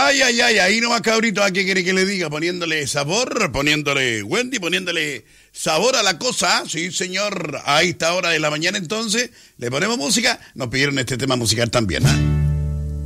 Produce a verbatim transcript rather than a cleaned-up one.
Ay, ay, ay, ahí nomás, cabrito, ¿a qué quiere que le diga? Poniéndole sabor, poniéndole Wendy, poniéndole sabor a la cosa. Sí, señor, a esta hora de la mañana entonces le ponemos música. Nos pidieron este tema musical también, ¿ah? ¿eh?